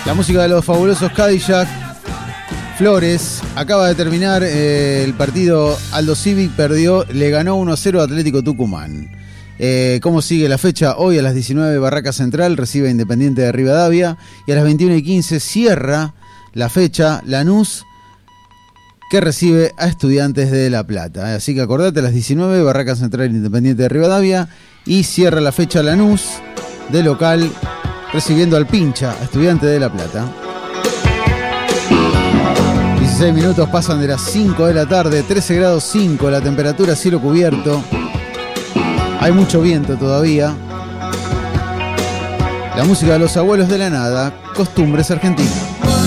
La música de los fabulosos Cadillac. Flores, acaba de terminar el partido. Aldo Civic perdió, le ganó 1-0 a Atlético Tucumán. ¿Cómo sigue la fecha? Hoy a las 19 Barraca Central recibe a Independiente de Rivadavia y a las 21:15 cierra la fecha Lanús, que recibe a Estudiantes de La Plata. Así que acordate, a las 19 Barraca Central Independiente de Rivadavia y cierra la fecha Lanús de local recibiendo al Pincha, a Estudiantes de La Plata. 16 minutos pasan de las 5 de la tarde, 13 grados 5, la temperatura, cielo cubierto. Hay mucho viento todavía. La música de los abuelos de la nada, costumbres argentinas.